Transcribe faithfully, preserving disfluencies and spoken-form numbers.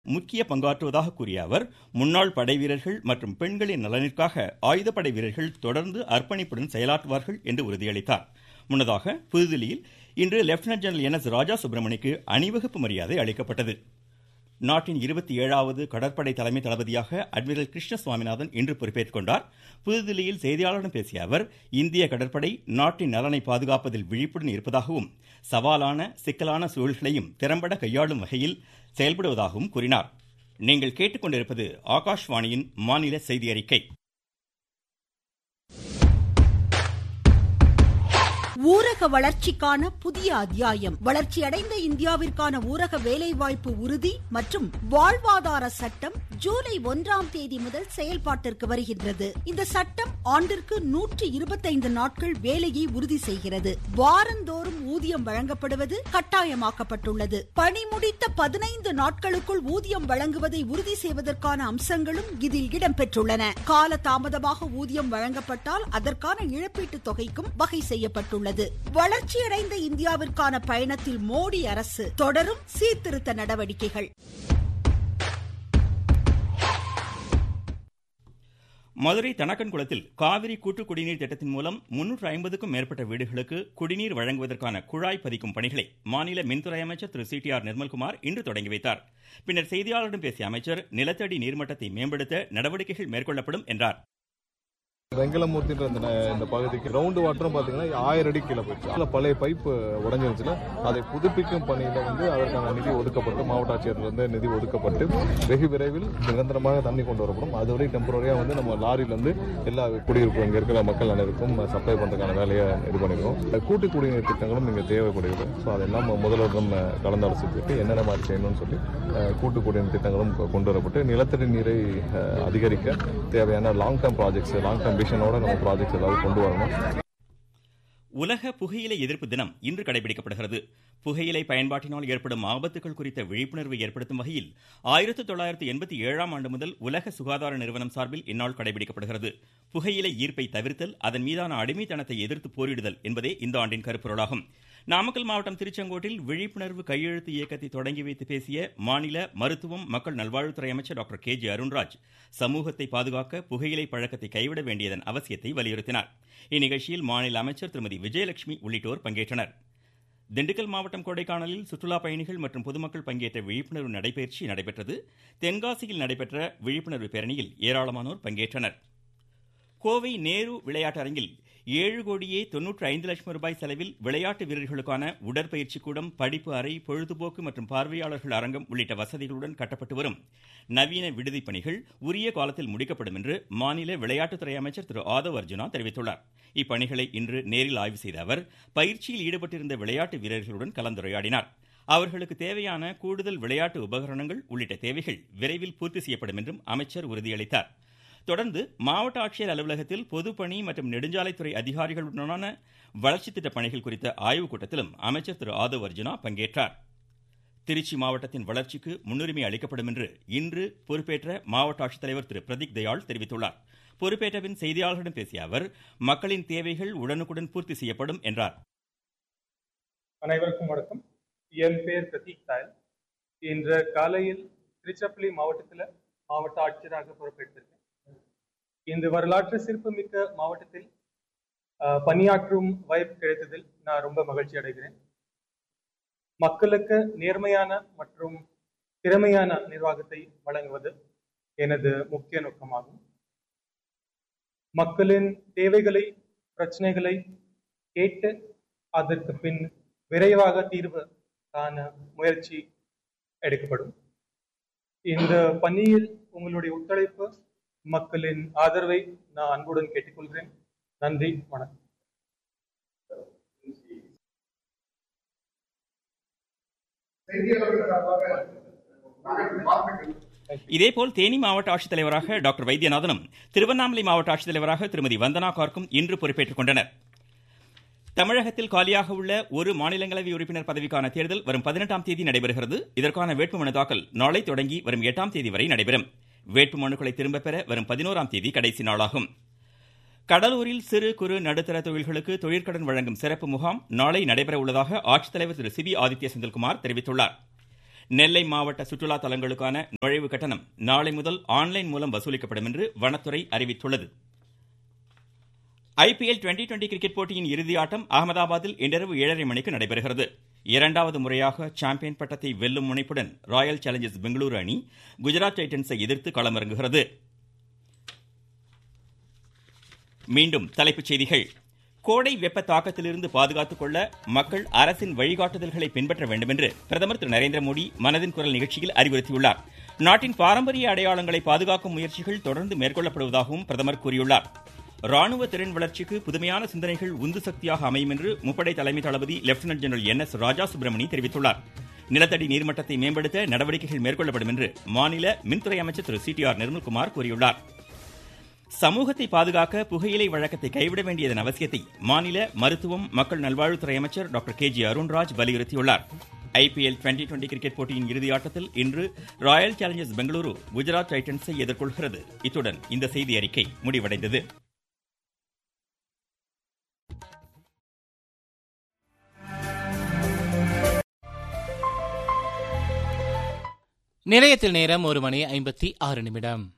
முக்கிய பங்காற்றுவதாக கூறிய அவர் முன்னாள் படை வீரர்கள் மற்றும் பெண்களின் நலனிற்காக ஆயுதப்படை வீரர்கள் தொடர்ந்து அர்ப்பணிப்புடன் செயலாற்றுவார்கள் என்று உறுதியளித்தார். முன்னதாக புதுதில்லியில் இன்று லெப்டினன்ட் ஜெனரல் என் எஸ் ராஜா சுப்பிரமணிக்கு அணிவகுப்பு மரியாதை அளிக்கப்பட்டது. நாட்டின் இருபத்தி ஏழாவது கடற்படை தலைமை தளபதியாக அட்மிரல் கிருஷ்ண சுவாமிநாதன் இன்று பொறுப்பேற்றுக் கொண்டார். புதுதில்லியில் செய்தியாளர்களிடம் பேசிய அவர் இந்திய கடற்படை நாட்டின் நலனை பாதுகாப்பதில் விழிப்புடன் இருப்பதாகவும் சவாலான சிக்கலான சூழல்களையும் திறம்பட கையாளும் வகையில் செயல்படுவதாகவும் கூறினார். நீங்கள் கேட்டுக்கொண்டிருப்பது ஆகாஷ்வாணியின் மாநில செய்தி அறிக்கை. ஊரக வளர்ச்சிக்கான புதிய அத்தியாயம். வளர்ச்சியடைந்த இந்தியாவிற்கான ஊரக வேலைவாய்ப்பு உறுதி மற்றும் வாழ்வாதார சட்டம் ஜூலை ஒன்றாம் தேதி முதல் செயல்பாட்டிற்கு வருகின்றது. இந்த சட்டம் ஆண்டிற்கு நூற்றி இருபத்தைந்து நாட்கள் வேலையை உறுதி செய்கிறது. வாரந்தோறும் ஊதியம் வழங்கப்படுவது கட்டாயமாக்கப்பட்டுள்ளது. பணி முடித்த பதினைந்து நாட்களுக்குள் ஊதியம் வழங்குவதை உறுதி செய்வதற்கான அம்சங்களும் இதில் இடம்பெற்றுள்ளன. கால தாமதமாக ஊதியம் வழங்கப்பட்டால் அதற்கான இழப்பீட்டுத் தொகைக்கும் வகை செய்யப்பட்டுள்ளது. வளர்ச்சியடைந்த இந்தியாவிற்கான பயணத்தில் மோடி அரசு தொடரும் சீர்திருத்த நடவடிக்கைகள். மதுரை தனக்கன்குளத்தில் காவிரி கூட்டு குடிநீர் திட்டத்தின் மூலம் முன்னூற்று ஐம்பதுக்கும் மேற்பட்ட வீடுகளுக்கு குடிநீர் வழங்குவதற்கான குழாய் பதிக்கும் பணிகளை மாநில மின்துறை அமைச்சர் திரு சி டி ஆர் நிர்மல்குமார் இன்று தொடங்கி வைத்தார். பின்னர் செய்தியாளர்களிடம் பேசிய அமைச்சர் நிலத்தடி நீர்மட்டத்தை மேம்படுத்த நடவடிக்கைகள் மேற்கொள்ளப்படும் என்றார். வெங்கலமூர்த்தின்ற இந்த பகுதிக்கு ரவுண்டு வாட்டரும் பாத்தீங்கன்னா ஆயிரம் அடி கீழே போயிடுச்சு. அதில் பழைய பைப்பு உடஞ்சிருச்சுல அதை புதுப்பிக்கும் பணியில வந்து அதற்கான நிதி ஒதுக்கப்பட்டு மாவட்ட ஆட்சியர்லேருந்து நிதி ஒதுக்கப்பட்டு வெகு விரைவில் நிரந்தரமாக தண்ணி கொண்டு வரப்படும். அதுவரை டெம்பரரியா வந்து நம்ம லாரியில இருந்து எல்லா குடியிருப்பு இங்க இருக்கிற மக்கள் அனைவருக்கும் சப்ளை பண்றதுக்கான வேலையை இது பண்ணிருக்கோம். கூட்டு குடிநீர் திட்டங்களும் இங்க தேவைப்படுகிறது. ஸோ அதெல்லாம் முதல்வரிடம் கலந்தாலோசித்து என்னென்ன மாதிரி செய்யணும்னு சொல்லி கூட்டு குடிநீர் திட்டங்களும் கொண்டு வரப்பட்டு நிலத்தடி நீரை அதிகரிக்க தேவையான long term projects long term கொண்டு வரணும். உலக புகையிலை எதிர்ப்பு தினம் இன்று கடைபிடிக்கப்படுகிறது. புகையிலை பயன்பாட்டினால் ஏற்படும் ஆபத்துகள் குறித்த விழிப்புணர்வை ஏற்படுத்தும் வகையில் ஆயிரத்தி தொள்ளாயிரத்தி எண்பத்தி ஏழாம் ஆண்டு முதல் உலக சுகாதார நிறுவனம் சார்பில் இந்நாள் கடைபிடிக்கப்படுகிறது. புகையிலை ஈர்ப்பை தவிர்த்தல், அதன் மீதான அடிமைத்தனத்தை எதிர்த்து போரிடுதல் என்பதே இந்த ஆண்டின் கருப்பொருளாகும். நாமக்கல் மாவட்டம் திருச்செங்கோட்டில் விழிப்புணர்வு கையெழுத்து இயக்கத்தை தொடங்கி வைத்து பேசிய மாநில மருத்துவம் மக்கள் நல்வாழ்வுத்துறை அமைச்சர் டாக்டர் கே ஜே அருண்ராஜ் சமூகத்தை பாதுகாக்க புகையிலை பழக்கத்தை கைவிட வேண்டியதன் அவசியத்தை வலியுறுத்தினார். இந்நிகழ்ச்சியில் மாநில அமைச்சர் திருமதி விஜயலட்சுமி உள்ளிட்டோர் பங்கேற்றனர். திண்டுக்கல் மாவட்டம் கொடைக்கானலில் சுற்றுலா பயணிகள் மற்றும் பொதுமக்கள் பங்கேற்ற விழிப்புணர்வு நடைபயிற்சி நடைபெற்றது. தென்காசியில் நடைபெற்ற விழிப்புணர்வு பேரணியில் ஏராளமானோர் பங்கேற்றனர். கோவை நேரு விளையாட்டரங்கில் ஏழு கோடியே தொன்னூற்று ஐந்து லட்சம் ரூபாய் செலவில் விளையாட்டு வீரர்களுக்கான உடற்பயிற்சி கூடம், படிப்பு அறை, பொழுதுபோக்கு மற்றும் பார்வையாளர்கள் அரங்கம் உள்ளிட்ட வசதிகளுடன் கட்டப்பட்டு வரும் நவீன விடுதி பணிகள் உரிய காலத்தில் முடிக்கப்படும் என்று மாநில விளையாட்டுத்துறை அமைச்சர் திரு ஆதவ் அர்ஜுனா தெரிவித்துள்ளார். இப்பணிகளை இன்று நேரில் ஆய்வு செய்த அவர் பயிற்சியில் ஈடுபட்டிருந்த விளையாட்டு வீரர்களுடன் கலந்துரையாடினார். அவர்களுக்கு தேவையான கூடுதல் விளையாட்டு உபகரணங்கள் உள்ளிட்ட தேவைகள் விரைவில் பூர்த்தி செய்யப்படும் என்றும் அமைச்சர் உறுதியளித்தார். தொடர்ந்து மாவட்ட ஆட்சியர் அலுவலகத்தில் பொதுப்பணி மற்றும் நெடுஞ்சாலைத்துறை அதிகாரிகளுடனான வளர்ச்சி திட்ட பணிகள் குறித்த ஆய்வுக் கூட்டத்திலும் அமைச்சர் திரு ஆதவ் அர்ஜுனா பங்கேற்றார். திருச்சி மாவட்டத்தின் வளர்ச்சிக்கு முன்னுரிமை அளிக்கப்படும் என்று இன்று பொறுப்பேற்ற மாவட்ட ஆட்சித்தலைவர் திரு பிரதீக் தயாள் தெரிவித்துள்ளார். பொறுப்பேற்ற பின் செய்தியாளர்களிடம் பேசிய அவர் மக்களின் தேவைகள் உடனுக்குடன் பூர்த்தி செய்யப்படும் என்றார். அனைவருக்கும் வணக்கம். என் பேர் பிரதீக் தயாள். இன்று காலையில் திருச்சிராப்பள்ளி மாவட்டத்தில் மாவட்ட ஆட்சியராக பொறுப்பேற்றிருக்கேன். இந்த வரலாற்று சிறப்புமிக்க மாவட்டத்தில் பணியாற்றும் வாய்ப்பு கிடைத்ததில் நான் ரொம்ப மகிழ்ச்சி அடைகிறேன். மக்களுக்கு நேர்மையான மற்றும் திறமையான நிர்வாகத்தை வழங்குவது எனது முக்கிய நோக்கமாகும். மக்களின் தேவைகளை, பிரச்சனைகளை கேட்டு அதற்கு பின் விரைவாக தீர்வு காண முயற்சி எடுக்கப்படும். இந்த பணியில் உங்களுடைய ஒத்துழைப்பு, மக்களின் ஆதரவை நான் அன்புடன் கேட்டுக்கொள்கிறேன். நன்றி, வணக்கம். இதேபோல் தேனி மாவட்ட ஆட்சித்தலைவராக டாக்டர் வைத்தியநாதனும் திருவண்ணாமலை மாவட்ட ஆட்சித்தலைவராக திருமதி வந்தனா கார்க்கும் இன்று பொறுப்பேற்றுக் கொண்டனர். தமிழகத்தில் காலியாக உள்ள ஒரு மாநிலங்களவை உறுப்பினர் பதவிக்கான தேர்தல் வரும் பதினெட்டாம் தேதி நடைபெறுகிறது. இதற்கான வேட்புமனு தாக்கல் நாளை தொடங்கி வரும் எட்டாம் தேதி வரை நடைபெறும். வேட்புமனுக்களை திரும்ப பெற வரும் பதினோராம் தேதி கடைசி நாளாகும். கடலூரில் சிறு குறு நடுத்தர தொழில்களுக்கு தொழிற்கடன் வழங்கும் சிறப்பு முகாம் நாளை நடைபெற உள்ளதாக ஆட்சித்தலைவர் திரு சிபி ஆதித்ய செந்தில்குமார் தெரிவித்துள்ளார். நெல்லை மாவட்ட சுற்றுலா தலங்களுக்கான நுழைவு கட்டணம் நாளை முதல் ஆன்லைன் மூலம் வசூலிக்கப்படும் என்று வனத்துறை அறிவித்துள்ளது. ஐபிஎல் டுவெண்டி டுவெண்டி கிரிக்கெட் போட்டியின் இறுதி ஆட்டம் அகமதாபாத்தில் இன்றிரவு ஏழரை மணிக்கு நடைபெறுகிறது. இரண்டாவது முறையாக சாம்பியன் பட்டத்தை வெல்லும் முனைப்புடன் ராயல் சேலஞ்சர்ஸ் பெங்களூரு அணி குஜராத் டைட்டன்ஸை எதிர்த்து களமிறங்குகிறது. மீண்டும் தலைப்புச் செய்திகள். கோடை வெப்ப தாக்கத்திலிருந்து பாதுகாத்துக் கொள்ள மக்கள் அரசின் வழிகாட்டுதல்களை பின்பற்ற வேண்டும் என்று பிரதமர் திரு நரேந்திர மோடி மனதின் குரல் நிகழ்ச்சியில் அறிவுறுத்தியுள்ளார். நாட்டின் பாரம்பரிய அடையாளங்களை பாதுகாக்கும் முயற்சிகள் தொடர்ந்து மேற்கொள்ளப்படுவதாகவும் பிரதமர் கூறியுள்ளார். ராணுவ திறன் வளர்ச்சிக்கு புதுமையான சிந்தனைகள் உந்து சக்தியாக அமையும் என்று முப்படை தலைமை தளபதி லெப்டினன்ட் ஜெனரல் என் எஸ் ராஜா சுப்பிரமணி தெரிவித்துள்ளார். நிலத்தடி நீர்மட்டத்தை மேம்படுத்த நடவடிக்கைகள் மேற்கொள்ளப்படும் என்று மாநில மின்துறை அமைச்சர் திரு சி டி ஆர் நிர்மல்குமார் கூறியுள்ளார். சமூகத்தை பாதுகாக்க புகையிலை வழக்கத்தை கைவிட வேண்டியதன் அவசியத்தை மாநில மருத்துவம் மக்கள் நல்வாழ்வுத்துறை அமைச்சர் டாக்டர் கே ஜி அருண்ராஜ் வலியுறுத்தியுள்ளார். ஐபிஎல் டுவெண்டி டுவெண்டி கிரிக்கெட் போட்டியின் இறுதி ஆட்டத்தில் இன்று ராயல் சேலஞ்சர்ஸ் பெங்களூரு குஜராத் டைட்டன்ஸை எதிர்கொள்கிறது. இத்துடன் இந்த செய்தி அறிக்கை முடிவடைந்தது. நிலையத்தில் நேரம் ஒரு மணி ஐம்பத்தி ஆறு நிமிடம்.